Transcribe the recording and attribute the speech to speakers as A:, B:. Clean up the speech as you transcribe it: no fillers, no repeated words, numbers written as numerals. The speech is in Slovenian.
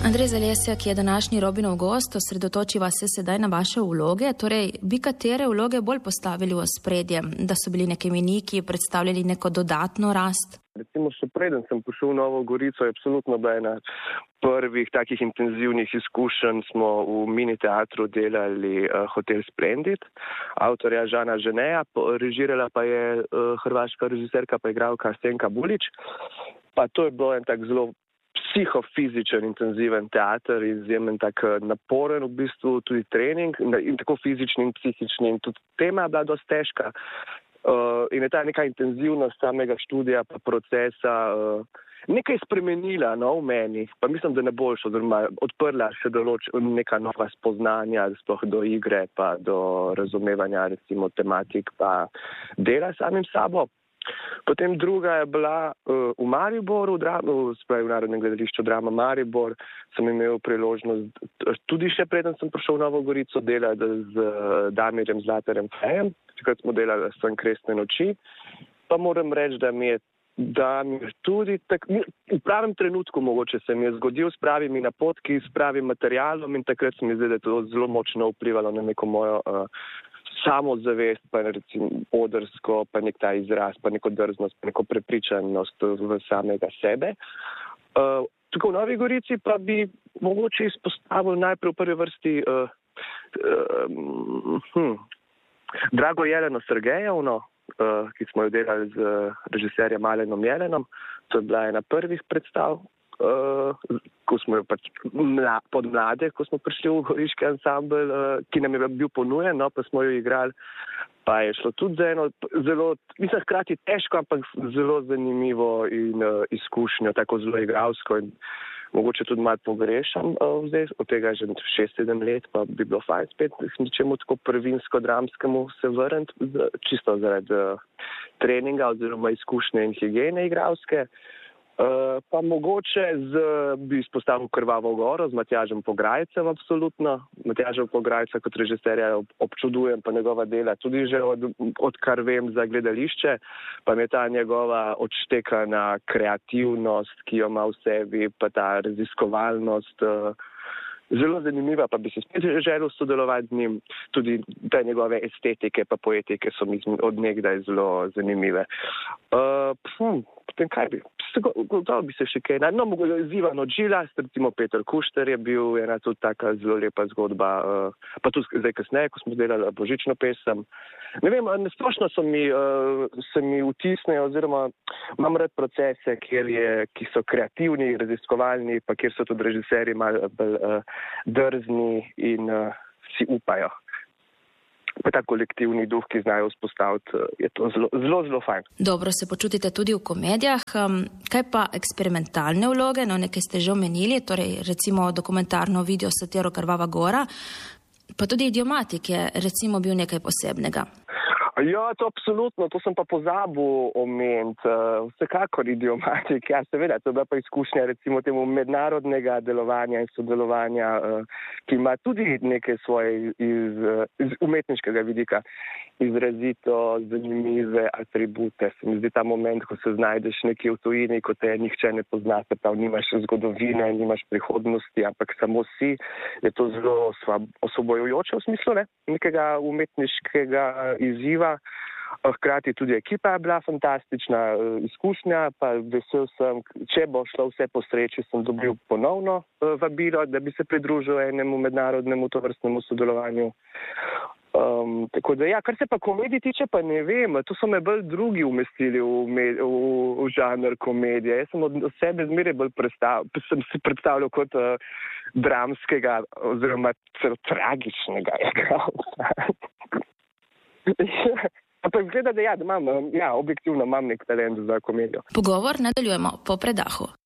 A: Andrej Zalesjak je današnji Robinov gost, osredotočiva se sedaj na vaše vloge. Torej, bi katere vloge bolj postavili v ospredje, da so bili neki mejniki, predstavljali neko dodatno rast?
B: Recimo, še preden sem prišel v Novo Gorico, je absolutno bila ena prvih takih intenzivnih izkušenj. Smo v mini teatru delali Hotel Splendid, avtorja Žana Ženeja, režirala pa je hrvaška režiserka pa igralka Senka Bulić. Pa to je bilo en tak zelo psihofizičen, intenziven teater, izjemen tak naporen v bistvu tudi trening, in tako fizični in psihični. In tudi tema je bila dosti težka. In je ta neka intenzivnost samega študija pa procesa nekaj spremenila v meni. Pa mislim, da ne boljš, oziroma odprla še neka nova spoznanja, sploh do igre pa do razumevanja recimo tematik pa dela samim sabo. Potem druga je bila v Mariboru, v Narodnem gledališču Drama Maribor. Sem imel priložnost, tudi še preden sem prišel v Novo Gorico, delati z Damirjem Zlatarjem Fejem. Takrat smo delali San Krestne noči. Pa moram reči, da mi je tudi v pravem trenutku mogoče se mi je zgodil s pravimi napotki, s pravim materialom, in takrat se mi zdi, da je to zelo močno vplivalo na neko mojo samozavest, pa recimo odrsko, pa nek ta izraz, pa neko drznost, pa neko prepričanost v samega sebe. Tukaj v Novi Gorici pa bi mogoče izpostavil najprej v prvi vrsti Drago Jeleno Sergejevno, ki smo jo delali z režiserjem Alenom Jelenom. To je bila ena prvih predstav, ko smo jo pač pod mlade, ko smo prišli v goriški ansambl, ki nam je bil ponujen, pa smo jo igrali. Pa je šlo tudi za eno zelo, mislim, hkrati težko, ampak zelo zanimivo in izkušnjo, tako zelo igralsko, in mogoče tudi malo pogrešam zdaj, od tega že 6-7 let, pa bi bilo fajn spet nečemu tako prvinsko-dramskemu se vrniti, čisto zaradi treninga oziroma izkušnje in higiene igralske. Pa mogoče bi izpostavil Krvavo goro z Matjažem Pograjcem, absolutno. Matjaža Pograjca kot režiserja občudujem, pa njegova dela tudi že odkar vem za gledališče, pa mi je ta njegova odštekana kreativnost, ki jo ima v sebi, pa ta raziskovalnost zelo zanimiva, pa bi se spet želel sodelovati z njim. Tudi te njegove estetike pa poetike so mi od nekdaj zelo zanimive. Potem kaj bi? Gotovo bi se še kaj. Mogoče z Ivano Džilas, recimo Peter Kušter je bil ena tudi taka zelo lepa zgodba. Pa tudi zdaj kasneje, ko smo delali božično pesem. Ne vem, splošno se mi vtisnejo, oziroma imam rad procese, ki so kreativni, raziskovalni, pa kjer so tudi režiserji malo drzni in si upajo. Pa ta kolektivni duh, ki znajo vzpostaviti, je to zelo fajn.
A: Dobro se počutite tudi v komedijah. Kaj pa eksperimentalne vloge? Nekaj ste že omenili, torej recimo dokumentarno video satiro Krvava gora, pa tudi Idiomatik je recimo bil nekaj posebnega.
B: Ja, to absolutno, to sem pa pozabil omeniti. Vsekakor Idiomatik, ja, seveda, to je bila pa izkušnja recimo temu mednarodnega delovanja in sodelovanja, ki ima tudi nekaj svoje iz umetniškega vidika izrazito zanimive atribute. Se mi zdi ta moment, ko se znajdeš nekje v tujini, ko te nihče ne pozna, se prav nimaš zgodovine, nimaš prihodnosti, ampak samo si, je to zelo osvobojujoče v smislu nekega umetniškega izziva. Hkrati tudi ekipa je bila fantastična izkušnja, pa vesel sem, če bo šlo vse po sreči, sem dobil ponovno vabilo, da bi se pridružil enemu mednarodnemu tovrstnemu sodelovanju. Tako da ja, kar se pa komedij tiče, pa ne vem, to so me bolj drugi umestili v žanr komedije. Jaz sem od sebe zmeraj bolj sem si predstavljal kot dramskega oziroma celo tragičnega igralca. Ampak zgleda, da imam, objektivno imam nek talent za komedijo.
A: Pogovor nadaljujemo po predahu.